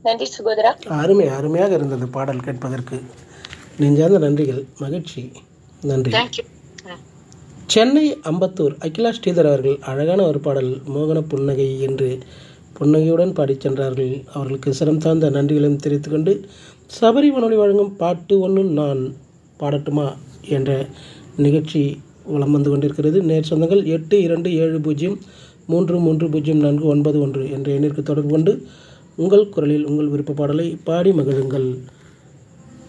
நன்றி சுகோதரா. அருமையாக இருந்தது பாடல் கேட்பதற்கு. நெஞ்சார்ந்த நன்றிகள், மகிழ்ச்சி, நன்றி. தேங்க்யூ. சென்னை அம்பத்தூர் அகிலா ஸ்ரீதர் அவர்கள் அழகான ஒரு பாடல் மோகன புன்னகை என்று புன்னகையுடன் பாடிச் சென்றார்கள். அவர்களுக்கு சிரம் சார்ந்த நன்றிகளையும் தெரிவித்துக்கொண்டு, சபரி வானொலி வழங்கும் பாட்டு ஒன்று நான் பாடட்டுமா என்ற நிகழ்ச்சி வலம் வந்து கொண்டிருக்கிறது. நேர் சொந்தங்கள் 8270330491 என்ற எண்ணிற்கு தொடர்பு கொண்டு உங்கள் குரலில் உங்கள் விருப்ப பாடலை பாடி மகிழுங்கள்.